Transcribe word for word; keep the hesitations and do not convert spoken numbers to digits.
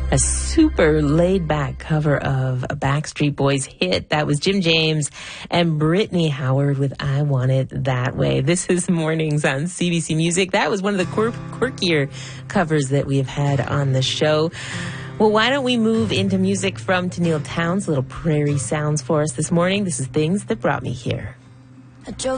A super laid-back cover of a Backstreet Boys hit. That was Jim James and Brittany Howard with I Want It That Way. This is Mornings on C B C Music. That was one of the quirk- quirkier covers that we have had on the show. Well, why don't we move into music from Tenille Townes, little prairie sounds for us this morning. This is Things That Brought Me Here. I drove